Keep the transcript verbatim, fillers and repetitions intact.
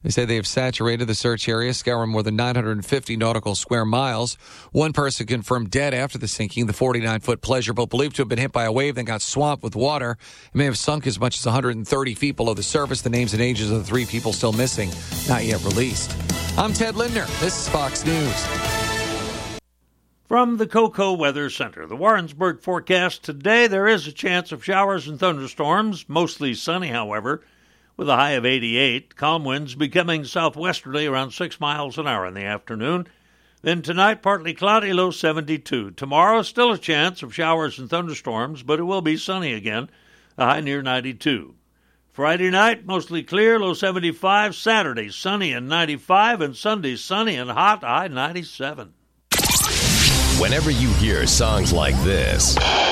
They say they have saturated the search area, scouring more than nine hundred fifty nautical square miles. One person confirmed dead after the sinking. The forty-nine-foot pleasure boat, believed to have been hit by a wave, then got swamped with water. It may have sunk as much as one hundred thirty feet below the surface. The names and ages of the three people still missing, not yet released. I'm Ted Lindner. This is Fox News. From the Cocoa Weather Center, the Warrensburg forecast today, there is a chance of showers and thunderstorms, mostly sunny, however, with a high of eighty-eight. Calm winds becoming southwesterly around six miles an hour in the afternoon. Then tonight, partly cloudy, low seventy-two. Tomorrow, still a chance of showers and thunderstorms, but it will be sunny again, a high near ninety-two. Friday night, mostly clear, low seventy-five. Saturday, sunny and ninety-five, and Sunday, sunny and hot, high ninety-seven. Whenever you hear songs like this,